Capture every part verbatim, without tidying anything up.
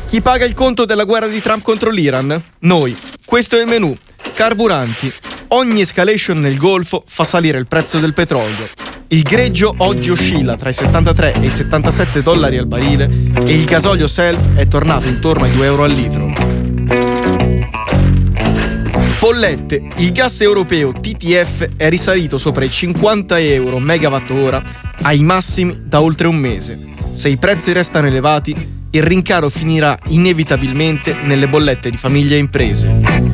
Chi paga il conto della guerra di Trump contro l'Iran? Noi. Questo è il menù. Carburanti. Ogni escalation nel Golfo fa salire il prezzo del petrolio. Il greggio oggi oscilla tra i settantatré e i settantasette dollari al barile e il gasolio self è tornato intorno ai due euro al litro. Bollette. Il gas europeo T T F è risalito sopra i cinquanta euro megawattora ai massimi da oltre un mese. Se i prezzi restano elevati, il rincaro finirà inevitabilmente nelle bollette di famiglie e imprese.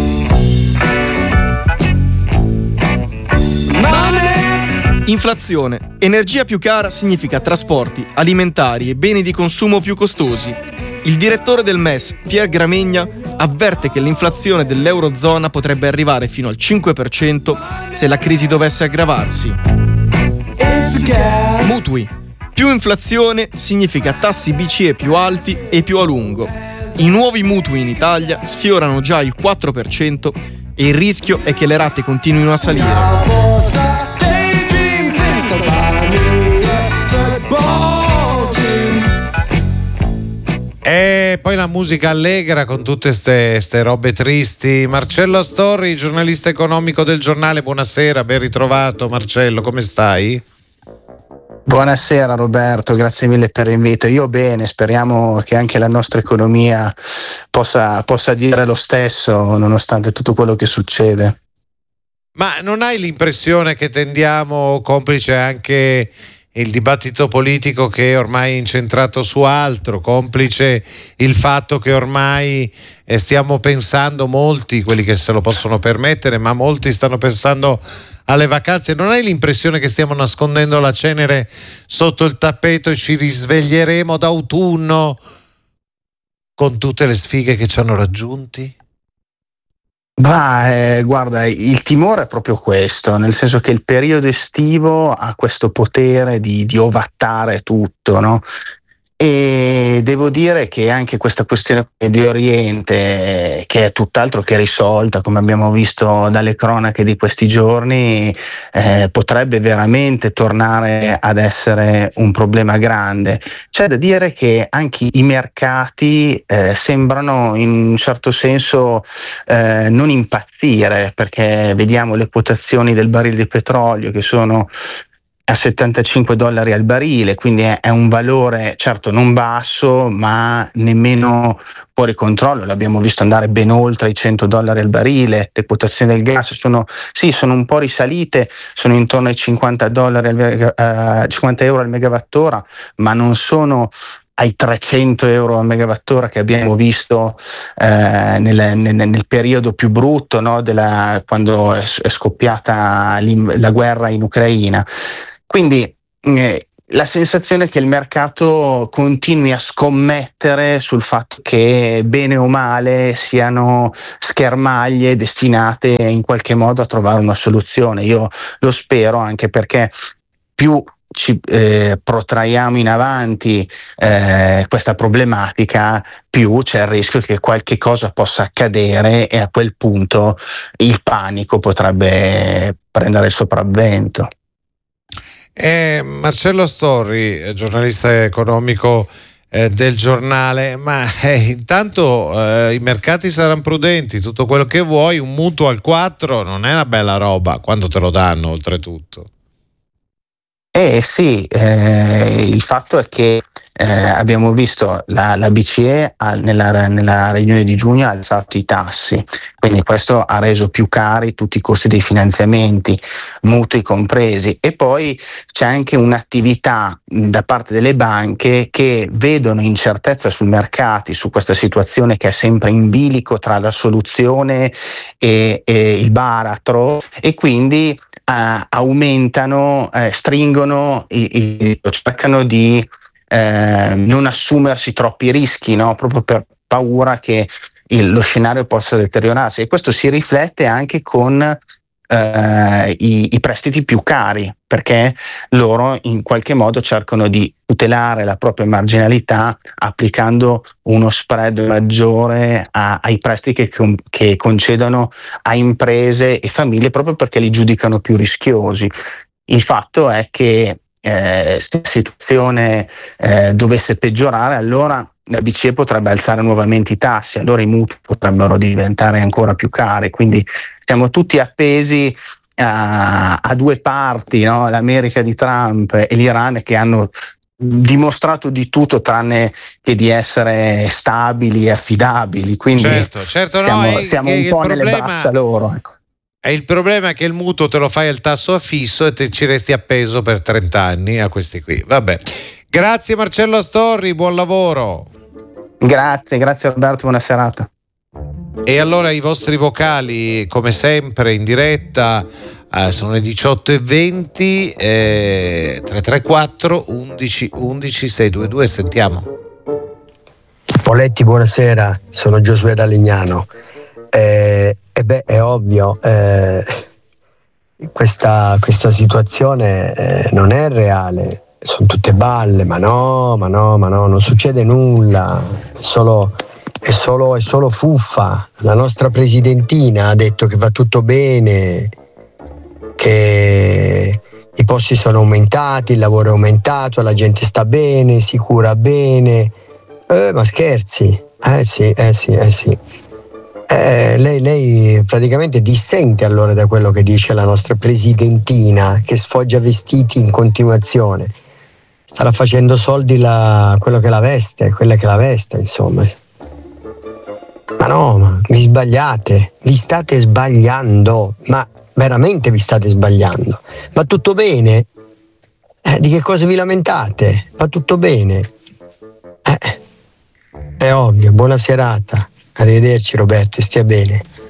Inflazione. Energia più cara significa trasporti, alimentari e beni di consumo più costosi. Il direttore del M E S, Pier Gramegna, avverte che l'inflazione dell'Eurozona potrebbe arrivare fino al cinque per cento se la crisi dovesse aggravarsi. Mutui. Più inflazione significa tassi B C E più alti e più a lungo. I nuovi mutui in Italia sfiorano già il quattro per cento e il rischio è che le rate continuino a salire. E poi la musica allegra con tutte ste, ste robe tristi. Marcello Astorri, giornalista economico del Giornale, buonasera, ben ritrovato Marcello, come stai? Buonasera Roberto, grazie mille per l'invito. Io bene, speriamo che anche la nostra economia possa, possa dire lo stesso nonostante tutto quello che succede. Ma non hai l'impressione che tendiamo, complice anche il dibattito politico che ormai è incentrato su altro, complice il fatto che ormai stiamo pensando, molti, quelli che se lo possono permettere, ma molti stanno pensando alle vacanze, non hai l'impressione che stiamo nascondendo la cenere sotto il tappeto e ci risveglieremo d'autunno con tutte le sfighe che ci hanno raggiunti? Bah, eh, guarda, il timore è proprio questo, nel senso che il periodo estivo ha questo potere di, di ovattare tutto, no? E devo dire che anche questa questione di Oriente, che è tutt'altro che risolta, come abbiamo visto dalle cronache di questi giorni, eh, potrebbe veramente tornare ad essere un problema grande. C'è da dire che anche i mercati eh, sembrano in un certo senso eh, non impazzire, perché vediamo le quotazioni del barile di petrolio che sono a settantacinque dollari al barile, quindi è, è un valore certo non basso ma nemmeno fuori controllo, l'abbiamo visto andare ben oltre i cento dollari al barile. Le quotazioni del gas sono, sì, sono un po' risalite, sono intorno ai cinquanta dollari al, uh, cinquanta euro al megawattora, ma non sono ai trecento euro al megawattora che abbiamo visto eh, nel, nel, nel periodo più brutto, no, della, quando è, è scoppiata la guerra in Ucraina. Quindi eh, la sensazione è che il mercato continui a scommettere sul fatto che bene o male siano schermaglie destinate in qualche modo a trovare una soluzione. Io lo spero, anche perché più ci eh, protraiamo in avanti eh, questa problematica, più c'è il rischio che qualche cosa possa accadere e a quel punto il panico potrebbe prendere il sopravvento. Eh, Marcello Astorri, giornalista economico eh, del Giornale, ma eh, intanto eh, i mercati saranno prudenti, tutto quello che vuoi, un mutuo al quattro non è una bella roba quando te lo danno, oltretutto. Eh sì, eh, il fatto è che eh, abbiamo visto la, la B C E ha, nella, nella riunione di giugno ha alzato i tassi, quindi questo ha reso più cari tutti i costi dei finanziamenti, mutui compresi, e poi c'è anche un'attività da parte delle banche che vedono incertezza sui mercati, su questa situazione che è sempre in bilico tra la soluzione e, e il baratro, e quindi Uh, aumentano, uh, stringono, i, i, cercano di uh, non assumersi troppi rischi, no? Proprio per paura che il, lo scenario possa deteriorarsi, e questo si riflette anche con Uh, i, i prestiti più cari, perché loro in qualche modo cercano di tutelare la propria marginalità applicando uno spread maggiore a, ai prestiti che, che concedono a imprese e famiglie, proprio perché li giudicano più rischiosi. Il fatto è che eh, se la situazione eh, dovesse peggiorare, allora la B C E potrebbe alzare nuovamente i tassi, allora i mutui potrebbero diventare ancora più cari, quindi siamo tutti appesi a, a due parti, no? L'America di Trump e l'Iran, che hanno dimostrato di tutto tranne che di essere stabili e affidabili, quindi certo, certo, siamo, no, è, siamo è un po' problema, nelle braccia loro, ecco. E il problema è che il mutuo te lo fai al tasso fisso e te ci resti appeso per trenta anni a questi qui. Vabbè, grazie Marcello Astorri, buon lavoro. Grazie, grazie Roberto, buona serata. E allora i vostri vocali, come sempre in diretta, eh, sono le diciotto e venti, eh, tre tre quattro undici undici sei due due, sentiamo. Poletti, buonasera, sono Giosuè da Legnano. Eh, e beh, è ovvio, eh, questa, questa situazione eh, non è reale, sono tutte balle, ma no, ma no, ma no, non succede nulla, è solo, è solo, è solo fuffa. La nostra presidentina ha detto che va tutto bene, che i posti sono aumentati, il lavoro è aumentato, la gente sta bene, si cura bene. Eh, ma scherzi? Eh sì, eh sì, eh sì. Eh, lei, lei praticamente dissente allora da quello che dice la nostra presidentina, che sfoggia vestiti in continuazione. Starà facendo soldi la, quello che la veste, quella che la veste, insomma. Ma no, ma vi sbagliate, vi state sbagliando, ma veramente vi state sbagliando. Va tutto bene? Eh, di che cosa vi lamentate? Va tutto bene? Eh, è ovvio, buona serata. Arrivederci Roberto, stia bene.